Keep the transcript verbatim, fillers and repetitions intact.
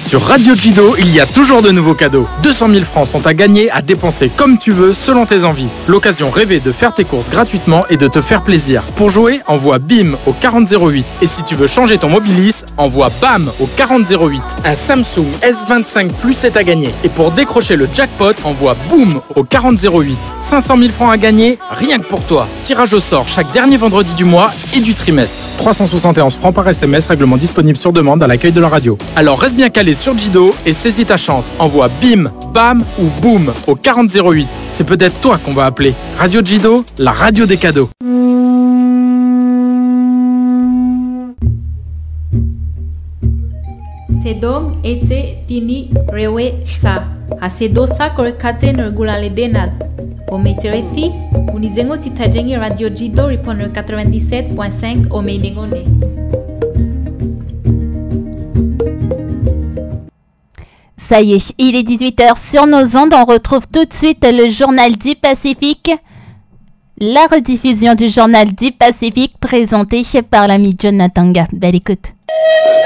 Sur Radio Jido, il y a toujours de nouveaux cadeaux. deux cent mille francs sont à gagner, à dépenser comme tu veux, selon tes envies. L'occasion rêvée de faire tes courses gratuitement et de te faire plaisir. Pour jouer, envoie BIM au quarante zéro huit. Et si tu veux changer ton Mobilis, envoie BAM au quarante zéro huit. Un Samsung S vingt-cinq Plus est à gagner. Et pour décrocher le jackpot, envoie BOOM au quarante zéro huit. cinq cent mille francs à gagner, rien que pour toi. Tirage au sort chaque dernier vendredi du mois et du trimestre. trois cent soixante et onze francs par S M S, règlement disponible sur demande à l'accueil de la radio. Alors reste bien calé sur Jido et saisis ta chance. Envoie BIM, BAM ou BOOM au quarante zéro huit. C'est peut-être toi qu'on va appeler. Radio Jido, la radio des cadeaux. Sedong ete tini rewe sa. Asedosa korekate nergulale denad. Ometerethi, unizengo titajengi Radio Jido ripone quatre-vingt-dix-sept point cinq Omeinengone. Ça y est, il est dix-huit heures sur nos ondes. On retrouve tout de suite le journal du Pacifique. La rediffusion du journal du Pacifique présentée par l'ami Jonathan. Belle écoute.